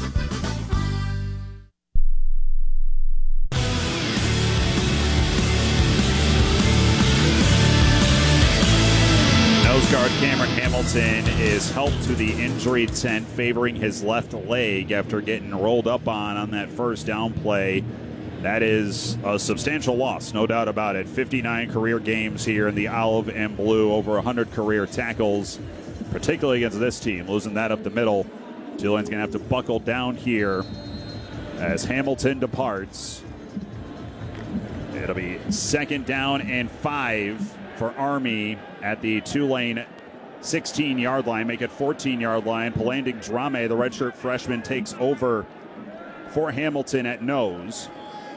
A: Nose guard Cameron Hamilton is helped to the injury tent, favoring his left leg after getting rolled up on on that first down play. That is a substantial loss, no doubt about it. fifty-nine career games here in the olive and blue, over one hundred career tackles, particularly against this team. Losing that up the middle. Tulane's going to have to buckle down here as Hamilton departs. It'll be second down and five for Army at the Tulane sixteen-yard line, make it fourteen-yard line. Palanding Drame, the redshirt freshman, takes over for Hamilton at nose.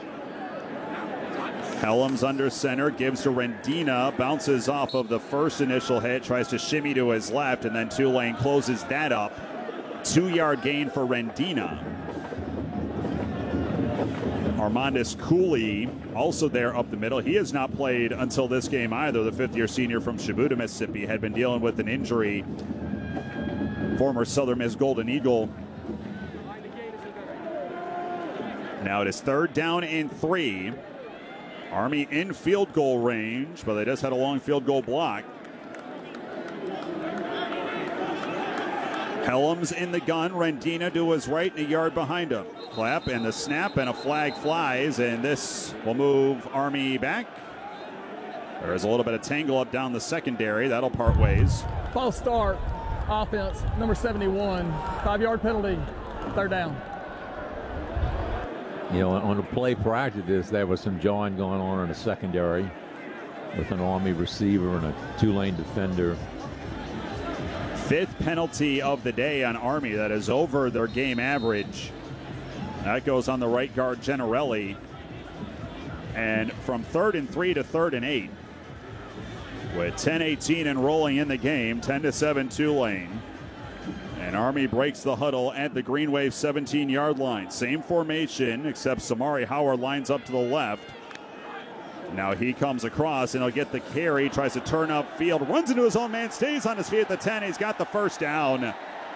A: Helms under center, gives to Rendina, bounces off of the first initial hit, tries to shimmy to his left, and then Tulane closes that up. Two-yard gain for Rendina. Armandus Cooley also there up the middle. He has not played until this game either. The fifth-year senior from Shibuya, Mississippi, had been dealing with an injury. Former Southern Miss Golden Eagle. Now it is third down and three. Army in field goal range, but they just had a long field goal block. Helms in the gun, Rendina to his right and a yard behind him. Clap and the snap and a flag flies, and this will move Army back. There's a little bit of tangle up down the secondary. That'll part ways.
G: False start, offense, number seventy-one, five-yard penalty, third down.
B: You know, on the play prior to this, there was some jawing going on in the secondary with an Army receiver and a Tulane defender.
A: Fifth penalty of the day on Army. That is over their game average. That goes on the right guard, Generelli. And from third and three to third and eight. With ten eighteen and rolling in the game, ten to seven Tulane. And Army breaks the huddle at the Green Wave seventeen-yard line. Same formation, except Samari Howard lines up to the left. Now he comes across and he'll get the carry, tries to turn upfield, runs into his own man, stays on his feet at the ten. He's got the first down.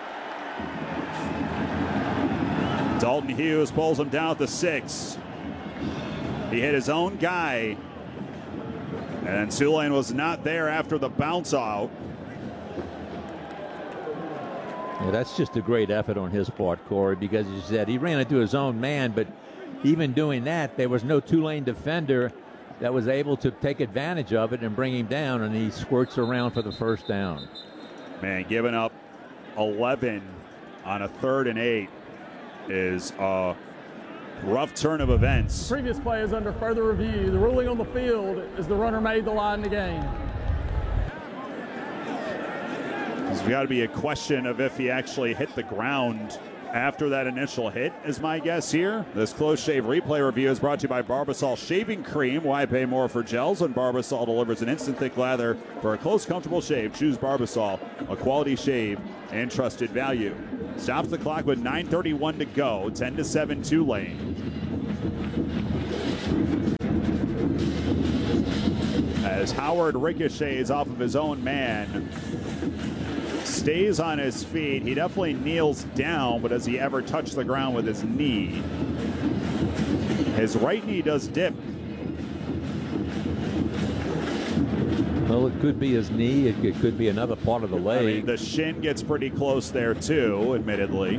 A: Dalton Hughes pulls him down at the six. He hit his own guy. And Tulane was not there after the bounce out.
B: Yeah, that's just a great effort on his part, Corey, because he said he ran into his own man, but even doing that, there was no Tulane defender that was able to take advantage of it and bring him down, and he squirts around for the first down.
A: Man, giving up eleven on a third and eight is a rough turn of events.
G: Previous play is under further review. The ruling on the field is the runner made the line in the game.
A: There's got to be a question of if he actually hit the ground after that initial hit is my guess here. This close shave replay review is brought to you by Barbasol Shaving Cream. Why pay more for gels when Barbasol delivers an instant thick lather for a close, comfortable shave? Choose Barbasol, a quality shave and trusted value. Stops the clock with nine thirty-one to go, ten to seven Tulane. As Howard ricochets off of his own man, stays on his feet. He definitely kneels down, but does he ever touch the ground with his knee? His right knee does dip.
B: Well, it could be his knee. It, it could be another part of the leg.
A: I mean, the shin gets pretty close there, too, admittedly.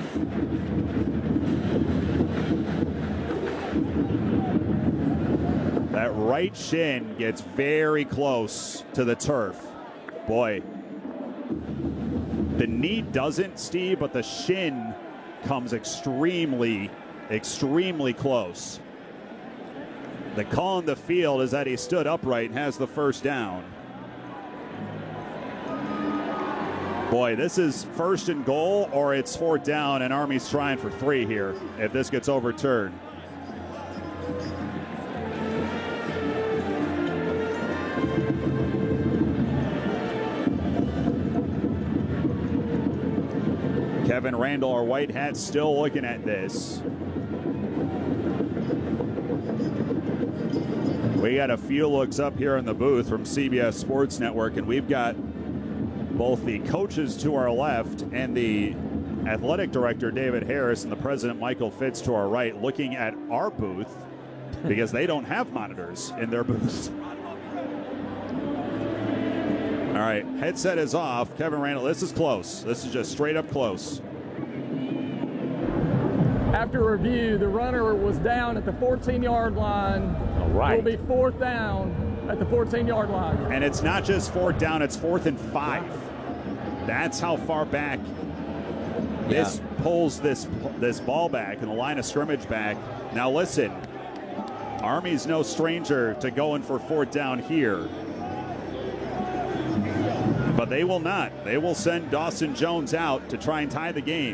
A: That right shin gets very close to the turf. Boy. The knee doesn't, Steve, but the shin comes extremely, extremely close. The call on the field is that he stood upright and has the first down. Boy, this is first and goal, or it's fourth down, and Army's trying for three here if this gets overturned. Kevin Randall, our white hat, still looking at this. We got a few looks up here in the booth from C B S Sports Network, and we've got both the coaches to our left and the athletic director, David Harris, and the president, Michael Fitz, to our right, looking at our booth because they don't have monitors in their booths. All right, headset is off. Kevin Randall, this is close. This is just straight up close.
G: After review, the runner was down at the fourteen-yard line.
A: All right.
G: It will be fourth down at the fourteen-yard line.
A: And it's not just fourth down, it's fourth and five. That's how far back this yeah. pulls this this ball back and the line of scrimmage back. Now listen, Army's no stranger to going for fourth down here. But they will not. They will send Dawson Jones out to try and tie the game.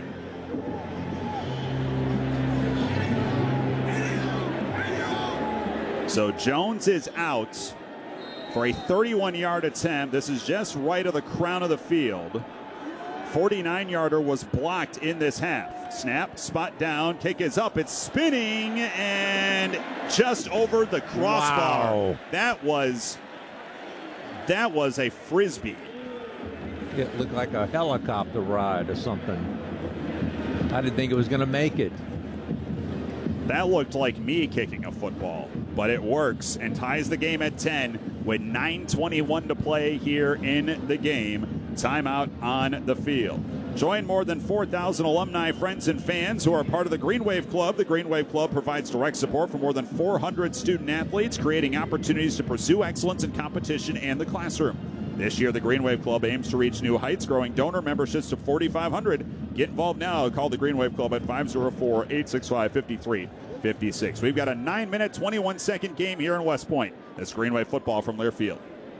A: So Jones is out for a thirty-one-yard attempt. This is just right of the crown of the field. forty-nine-yarder was blocked in this half. Snap, spot down, kick is up, it's spinning, and just over the crossbar.
B: Wow.
A: That was, that was a Frisbee.
B: It looked like a helicopter ride or something. I didn't think it was going to make it.
A: That looked like me kicking a football, but it works and ties the game at ten with nine twenty-one to play here in the game. Timeout on the field. Join more than four thousand alumni, friends, and fans who are part of the Green Wave Club. The Green Wave Club provides direct support for more than four hundred student athletes, creating opportunities to pursue excellence in competition and the classroom. This year, the Green Wave Club aims to reach new heights, growing donor memberships to forty-five hundred. Get involved now. Call the Green Wave Club at five oh four, eight six five, five three five six. We've got a nine minute, twenty-one second game here in West Point. That's Green Wave football from Learfield.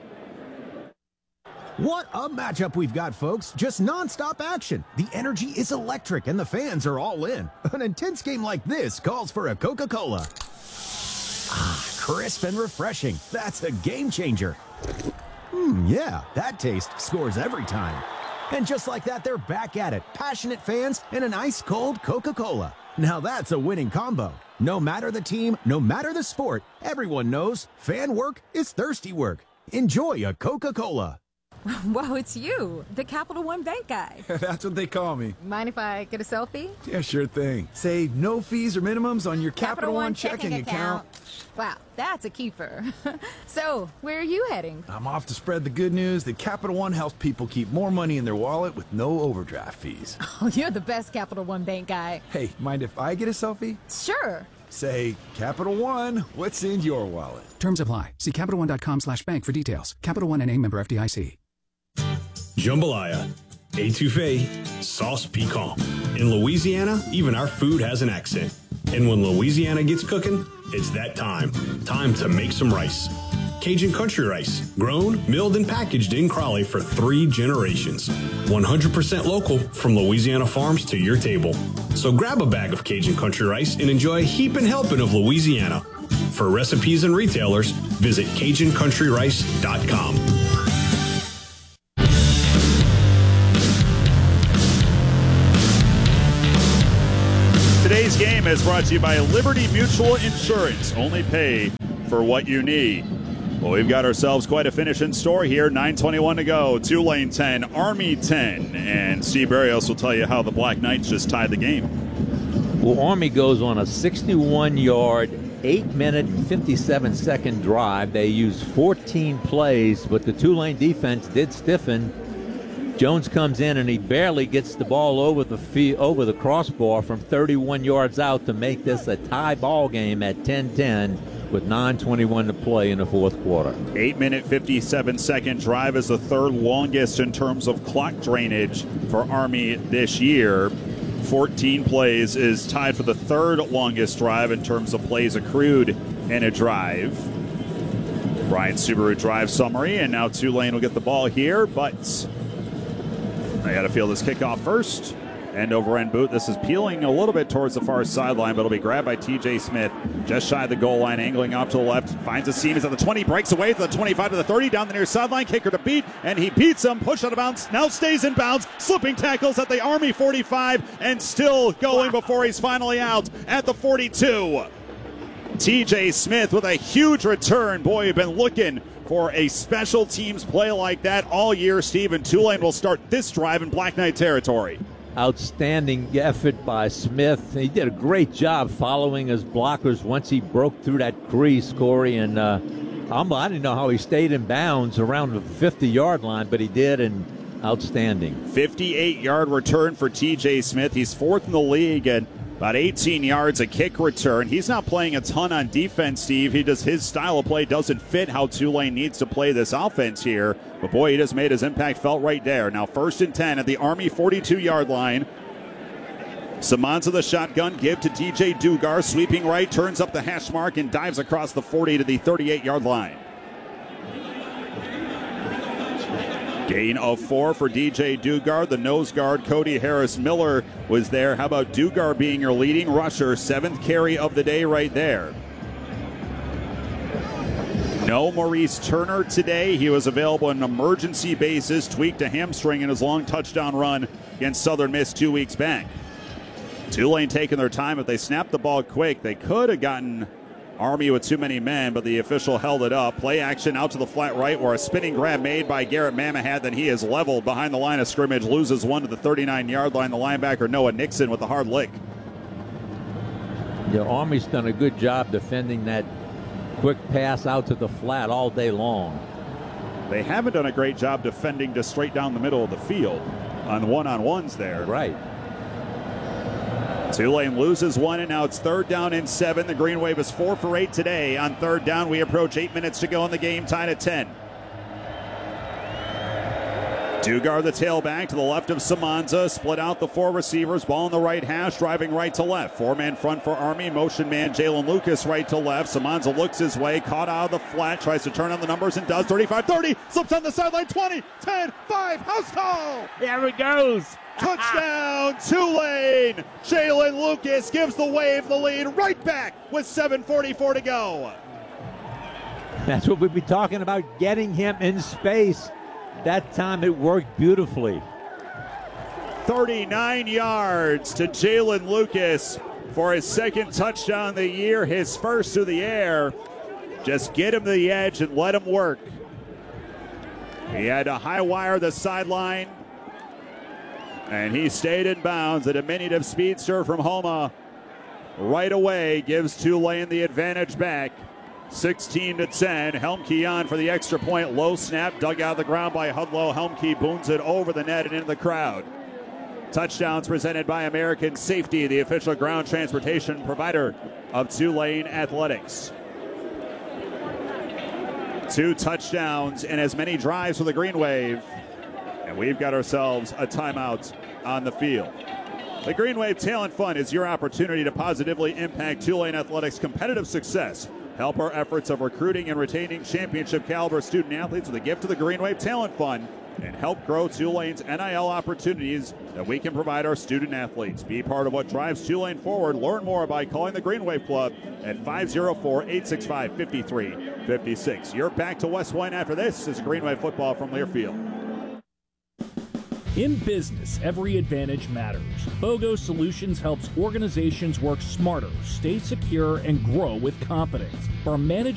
T: What a matchup we've got, folks. Just nonstop action. The energy is electric and the fans are all in. An intense game like this calls for a Coca-Cola. Ah, crisp and refreshing. That's a game changer. Hmm, yeah, that taste scores every time. And just like that, they're back at it. Passionate fans and an ice-cold Coca-Cola. Now that's a winning combo. No matter the team, no matter the sport, everyone knows fan work is thirsty work. Enjoy a Coca-Cola.
E: Whoa, it's you, the Capital One Bank guy.
I: That's what they call me.
E: Mind if I get a selfie?
I: Yeah, sure thing. Say no fees or minimums on your Capital, Capital One, One checking, checking account. account.
E: Wow, that's a keeper. So, where are you heading?
I: I'm off to spread the good news that Capital One helps people keep more money in their wallet with no overdraft fees.
E: Oh, you're the best Capital One Bank guy.
I: Hey, mind if I get a selfie?
E: Sure.
I: Say, Capital One, what's in your wallet?
J: Terms apply. See Capital One dot com slash bank for details. Capital One N A member F D I C.
L: Jambalaya, étouffée, sauce piquant. In Louisiana, even our food has an accent. And when Louisiana gets cooking, it's that time. Time to make some rice. Cajun Country Rice, grown, milled, and packaged in Crawley for three generations. one hundred percent local from Louisiana farms to your table. So grab a bag of Cajun Country Rice and enjoy a heaping helping of Louisiana. For recipes and retailers, visit Cajun Country Rice dot com.
A: Today's game is brought to you by Liberty Mutual Insurance. Only pay for what you need. Well, we've got ourselves quite a finish in store here. nine twenty-one to go. Tulane ten, Army ten. And Steve Barrios will tell you how the Black Knights just tied the game.
B: Well, Army goes on a sixty-one yard, eight minute and fifty-seven second drive. They used fourteen plays, but the Tulane defense did stiffen. Jones comes in and he barely gets the ball over the fee- over the crossbar from thirty-one yards out to make this a tie ball game at ten ten with nine twenty-one to play in the fourth quarter.
A: eight minute, fifty-seven second drive is the third longest in terms of clock drainage for Army this year. fourteen plays is tied for the third longest drive in terms of plays accrued in a drive. Brian Subaru drive summary, and now Tulane will get the ball here, but I got to feel this kickoff first. End over end boot. This is peeling a little bit towards the far sideline, but it'll be grabbed by T J Smith just shy of the goal line, angling off to the left. Finds a seam. He's at the twenty, breaks away to the twenty-five to the thirty, down the near sideline. Kicker to beat, and he beats him. Push out of bounds. Now stays in bounds. Slipping tackles at the Army forty-five, and still going before he's finally out at the forty-two. T J Smith with a huge return. Boy, you've been looking for a special teams play like that all year, Steve, and Tulane will start this drive in Black Knight territory.
B: Outstanding effort by Smith. He did a great job following his blockers once he broke through that crease, Corey, and uh, I didn't know how he stayed in bounds around the fifty-yard line, but he did, and outstanding.
A: fifty-eight yard return for T J Smith. He's fourth in the league and about eighteen yards a kick return. He's not playing a ton on defense, Steve. He does his style of play doesn't fit how Tulane needs to play this offense here. But boy, he just made his impact felt right there. Now first and ten at the Army forty-two yard line. Simonza the shotgun, give to D J Dugar, sweeping right, turns up the hash mark and dives across the forty to the thirty-eight yard line. Gain of four for D J Dugar. The nose guard, Cody Harris Miller, was there. How about Dugar being your leading rusher? Seventh carry of the day right there. No Maurice Turner today. He was available on an emergency basis, tweaked a hamstring in his long touchdown run against Southern Miss two weeks back. Tulane taking their time. If they snapped the ball quick, they could have gotten Army with too many men, but the official held it up. Play action out to the flat right where a spinning grab made by Garrett Mamahat. Then he is leveled behind the line of scrimmage, loses one to the thirty-nine yard line. The linebacker Noah Nixon with a hard lick.
B: The Army's done a good job defending that quick pass out to the flat all day long.
A: They haven't done a great job defending just straight down the middle of the field on one-on-ones there.
B: Right.
A: Tulane loses one, and now it's third down and seven. The Green Wave is four for eight today. On third down, we approach eight minutes to go in the game, tied at ten. Dugar, the tailback, to the left of Simonza. Split out the four receivers. Ball in the right hash, driving right to left. Four-man front for Army. Motion man Jalen Lucas right to left. Simonza looks his way, caught out of the flat, tries to turn on the numbers and does. thirty-five thirty, slips on the sideline. twenty, ten, five, house call.
B: There it goes.
A: Touchdown, Tulane. Jalen Lucas gives the Wave the lead right back with seven forty-four to go.
B: That's what we'd be talking about, getting him in space. That time it worked beautifully.
A: thirty-nine yards to Jalen Lucas for his second touchdown of the year, his first through the air. Just get him to the edge and let him work. He had to high wire the sideline, and he stayed in bounds. A diminutive speedster from Homa right away gives Tulane the advantage back. sixteen to ten. Helmke on for the extra point. Low snap, dug out of the ground by Hudlow. Helmke booms it over the net and into the crowd. Touchdowns presented by American Safety, the official ground transportation provider of Tulane Athletics. Two touchdowns and as many drives for the Green Wave. And we've got ourselves a timeout on the field. The Green Wave Talent Fund is your opportunity to positively impact Tulane Athletics' competitive success. Help our efforts of recruiting and retaining championship caliber student athletes with a gift to the Green Wave Talent Fund and help grow Tulane's N I L opportunities that we can provide our student athletes. Be part of what drives Tulane forward. Learn more by calling the Green Wave Club at five oh four, eight six five, five three five six. You're back to West Point after this is Green Wave football from Learfield.
F: In business, every advantage matters. BOGO Solutions helps organizations work smarter, stay secure, and grow with confidence. For managed